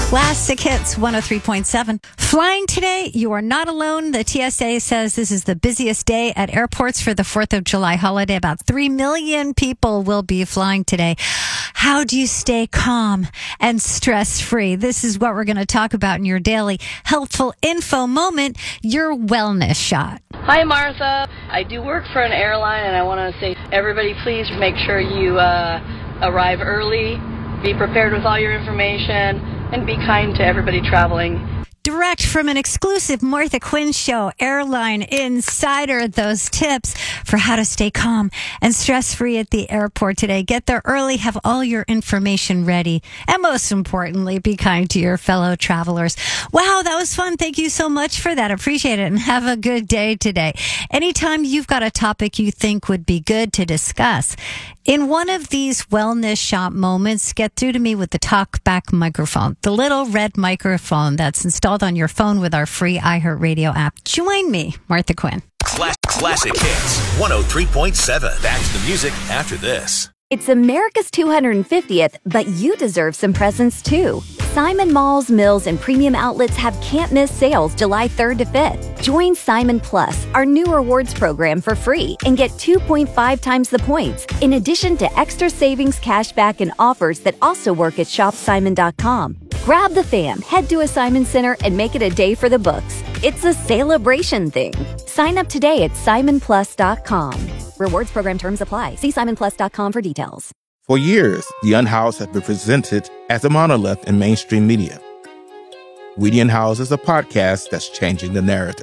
Classic Hits 103.7. Flying today, you are not alone. The TSA says this is the busiest day at airports for the 4th of July holiday. About 3 million people will be flying today. How do you stay calm and stress-free? This is what we're going to talk about in your daily helpful info moment, your wellness shot. Hi, Martha. I do work for an airline, and I want to say, everybody, please make sure you arrive early, be prepared with all your information, and be kind to everybody traveling. Direct from an exclusive Martha Quinn Show, Airline Insider, those tips for how to stay calm and stress-free at the airport today. Get there early, have all your information ready, and most importantly, be kind to your fellow travelers. Wow, that was fun. Thank you so much for that. Appreciate it, and have a good day today. Anytime you've got a topic you think would be good to discuss, in one of these wellness shop moments, get through to me with the TalkBack microphone, the little red microphone that's installed on your phone with our free iHeartRadio app. Join me, Martha Quinn. Classic Hits 103.7. Back to the music after this. It's America's 250th, but you deserve some presents too. Simon Malls, Mills, and Premium Outlets have can't-miss sales July 3rd to 5th. Join Simon Plus, our new rewards program, for free and get 2.5 times the points, in addition to extra savings, cashback, and offers that also work at shopsimon.com. Grab the fam, head to a Simon Center, and make it a day for the books. It's a celebration thing. Sign up today at simonplus.com. Rewards program terms apply. See simonplus.com for details. For years, the Unhoused have been presented as a monolith in mainstream media. We the Unhoused is a podcast that's changing the narrative.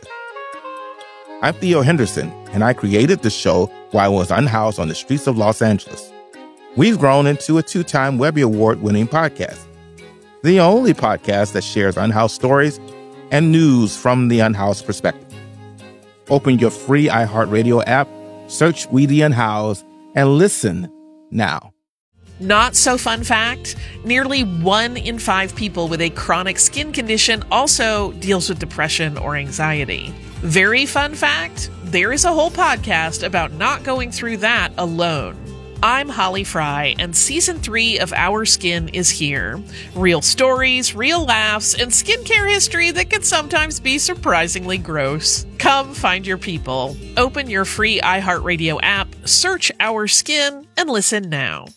I'm Theo Henderson, and I created the show while I was unhoused on the streets of Los Angeles. We've grown into a 2-time Webby Award-winning podcast, the only podcast that shares unhoused stories and news from the unhoused perspective. Open your free iHeartRadio app, search We the Unhoused, and listen now. Not so fun fact, nearly 1 in 5 people with a chronic skin condition also deals with depression or anxiety. Very fun fact, there is a whole podcast about not going through that alone. I'm Holly Fry, and Season 3 of Our Skin is here. Real stories, real laughs, and skincare history that can sometimes be surprisingly gross. Come find your people. Open your free iHeartRadio app, search Our Skin, and listen now.